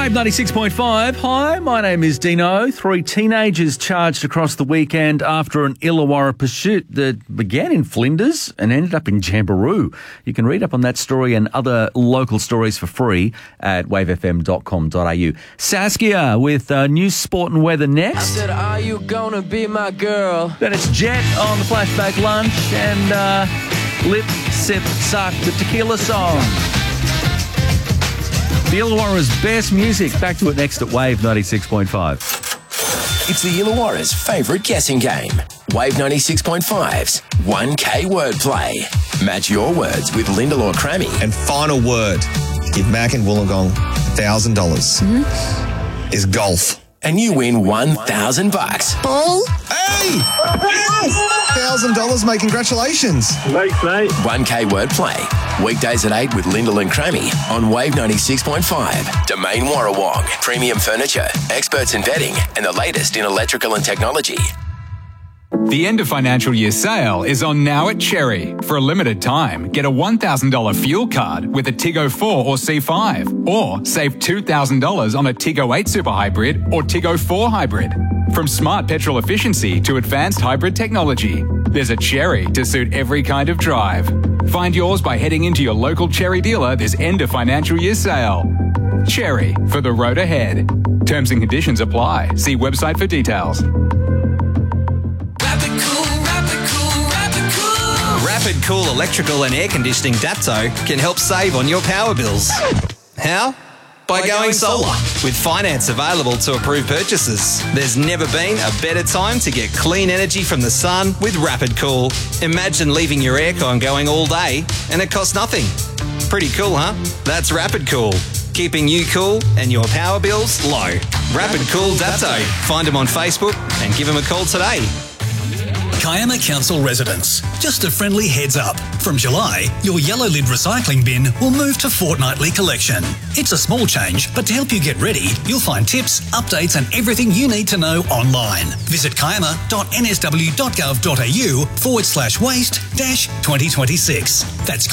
Wave 96.5. Hi, my name is Dino. 3 teenagers charged across the weekend after an Illawarra pursuit that began in Flinders and ended up in Jamberoo. You can read up on that story and other local stories for free at wavefm.com.au. Saskia with news, sport and weather next. I said, are you gonna be my girl? Then it's Jet on the Flashback Lunch and Lip, Sip, Suck, the tequila song. The Illawarra's best music. Back to it next at Wave 96.5. It's the Illawarra's favourite guessing game. Wave 96.5's 1K wordplay. Match your words with Lyndall or Crammy. And final word, give Mac and Wollongong $1,000. Is golf. And you win $1,000. Ball? Hey! $1,000, mate. Congratulations. Thanks, mate. 1K wordplay. Weekdays at 8 with Lyndall and Crammy on Wave 96.5. Domain Warrawong. Premium furniture, experts in bedding, and the latest in electrical and technology. The end of financial year sale is on now at Cherry. For a limited time, get a $1,000 fuel card with a Tiggo 4 or C5, or save $2,000 on a Tiggo 8 Super Hybrid or Tiggo 4 Hybrid. From smart petrol efficiency to advanced hybrid technology, there's a Cherry to suit every kind of drive. Find yours by heading into your local Cherry dealer this end of financial year sale. Cherry, for the road ahead. Terms and conditions apply. See website for details. Rapid Cool Electrical and Air Conditioning Dapto can help save on your power bills. How? By going solar. With finance available to approve purchases. There's never been a better time to get clean energy from the sun with Rapid Cool. Imagine leaving your aircon going all day and it costs nothing. Pretty cool, huh? That's Rapid Cool. Keeping you cool and your power bills low. Rapid Cool Dapto. Find them on Facebook and give them a call today. Kiama Council residents, just a friendly heads up. From July, your yellow lid recycling bin will move to fortnightly collection. It's a small change, but to help you get ready, you'll find tips, updates and everything you need to know online. Visit kiama.nsw.gov.au/waste-2026. That's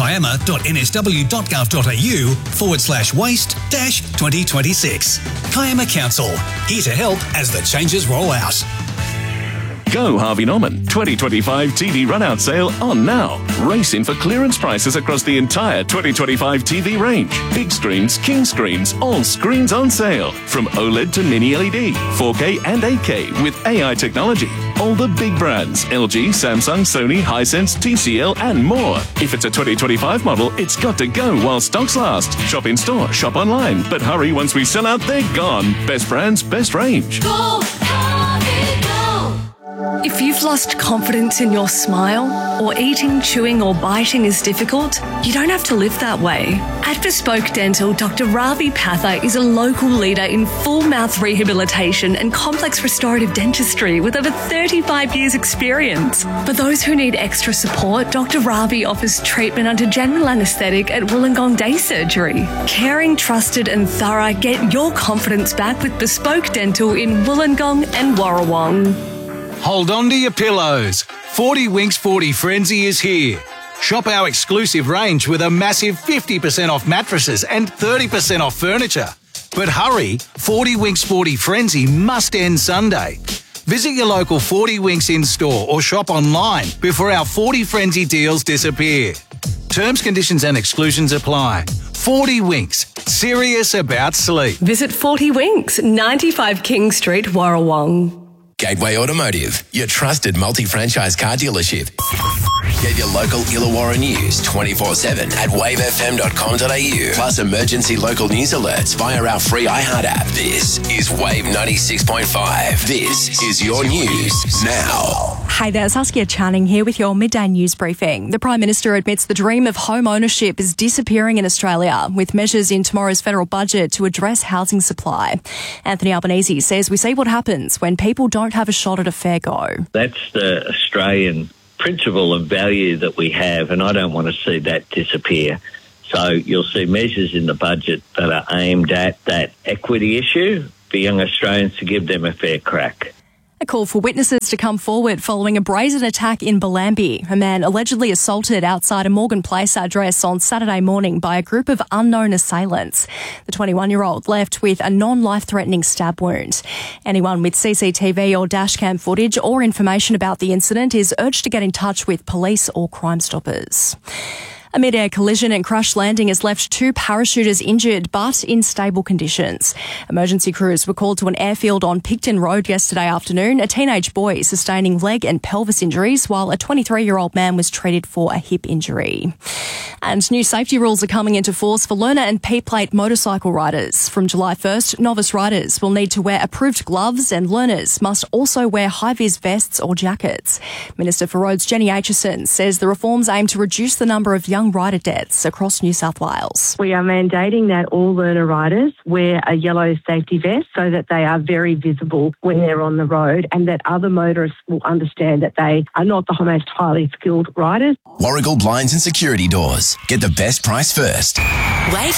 kiama.nsw.gov.au/waste-2026. Kiama Council, here to help as the changes roll out. Go Harvey Norman 2025 TV run-out sale on now. Race in for clearance prices across the entire 2025 TV range. Big screens, king screens, all screens on sale. From OLED to mini LED, 4K and 8K with AI technology. All the big brands, LG, Samsung, Sony, Hisense, TCL and more. If it's a 2025 model, it's got to go while stocks last. Shop in store, shop online. But hurry, once we sell out, they're gone. Best brands, best range. Go, Harvey, go! If you've lost confidence in your smile, or eating, chewing or biting is difficult, you don't have to live that way. At Bespoke Dental, Dr. Ravi Patha is a local leader in full mouth rehabilitation and complex restorative dentistry with over 35 years experience. For those who need extra support, Dr. Ravi offers treatment under general anaesthetic at Wollongong Day Surgery. Caring, trusted and thorough, get your confidence back with Bespoke Dental in Wollongong and Warrawong. Hold on to your pillows. 40 Winks 40 Frenzy is here. Shop our exclusive range with a massive 50% off mattresses and 30% off furniture. But hurry, 40 Winks 40 Frenzy must end Sunday. Visit your local 40 Winks in-store or shop online before our 40 Frenzy deals disappear. Terms, conditions and exclusions apply. 40 Winks, serious about sleep. Visit 40 Winks, 95 King Street, Warrawong. Gateway Automotive, your trusted multi-franchise car dealership. Get your local Illawarra news 24/7 at wavefm.com.au. Plus emergency local news alerts via our free iHeart app. This is Wave 96.5. This is your news now. Hi there, Saskia Channing here with your midday news briefing. The Prime Minister admits the dream of home ownership is disappearing in Australia, with measures in tomorrow's federal budget to address housing supply. Anthony Albanese says we see what happens when people don't have a shot at a fair go. That's the Australian principle and value that we have, and I don't want to see that disappear. So you'll see measures in the budget that are aimed at that equity issue for young Australians to give them a fair crack. A call for witnesses to come forward following a brazen attack in Bellambi. A man allegedly assaulted outside a Morgan Place address on Saturday morning by a group of unknown assailants. The 21-year-old left with a non-life-threatening stab wound. Anyone with CCTV or dashcam footage or information about the incident is urged to get in touch with police or Crime Stoppers. A mid-air collision and crash landing has left 2 parachuters injured but in stable conditions. Emergency crews were called to an airfield on Picton Road yesterday afternoon, a teenage boy sustaining leg and pelvis injuries while a 23-year-old man was treated for a hip injury. And new safety rules are coming into force for learner and P-plate motorcycle riders. From July 1st, novice riders will need to wear approved gloves and learners must also wear high-vis vests or jackets. Minister for Roads Jenny Aitchison says the reforms aim to reduce the number of young rider deaths across New South Wales. We are mandating that all learner riders wear a yellow safety vest so that they are very visible when they're on the road and that other motorists will understand that they are not the most highly skilled riders. Warragul Blinds and Security Doors. Get the best price first. Wave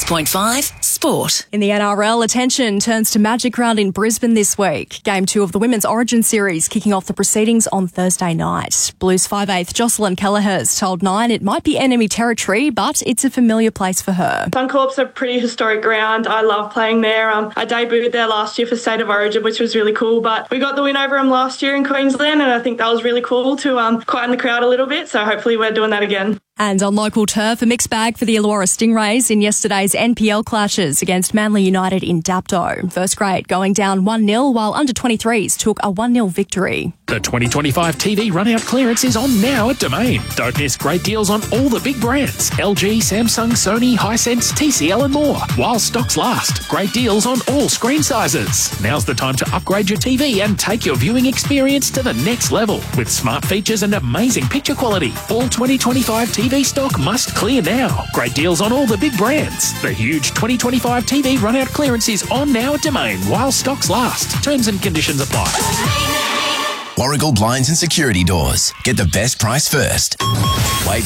96.5 Sport. In the NRL, attention turns to Magic Round in Brisbane this week. Game 2 of the Women's Origin Series kicking off the proceedings on Thursday night. Blues 5/8 Jocelyn Kelleher's told Nine it might be enemy territory, but it's a familiar place for her. Suncorp's a pretty historic ground. I love playing there. I debuted there last year for State of Origin, which was really cool, but we got the win over them last year in Queensland, and I think that was really cool to quieten the crowd a little bit, so hopefully we're doing that again. And on local turf, a mixed bag for the Illawarra Stingrays in yesterday's NPL clashes against Manly United in Dapto. First grade going down 1-0 while under-23s took a 1-0 victory. The 2025 TV run-out clearance is on now at Domain. Don't miss great deals on all the big brands. LG, Samsung, Sony, Hisense, TCL and more. While stocks last, great deals on all screen sizes. Now's the time to upgrade your TV and take your viewing experience to the next level. With smart features and amazing picture quality. All 2025 TV stock must clear now. Great deals on all the big brands. The huge 2025 TV run-out clearance is on now at Domain while stocks last. Terms and conditions apply. Warragul Blinds and Security Doors. Get the best price first. Wave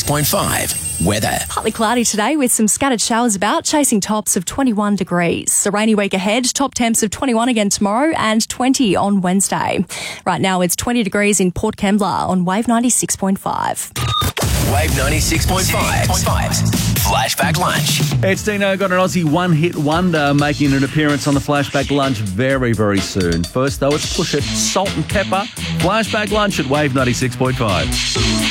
96.5. Weather. Partly cloudy today with some scattered showers about, chasing tops of 21 degrees. A rainy week ahead, top temps of 21 again tomorrow and 20 on Wednesday. Right now it's 20 degrees in Port Kembla on Wave 96.5. Wave 96.5. Flashback Lunch. It's Dino, got an Aussie one-hit wonder making an appearance on the Flashback Lunch very, very soon. First, though, it's Push It, Salt and Pepper. Flashback Lunch at Wave 96.5.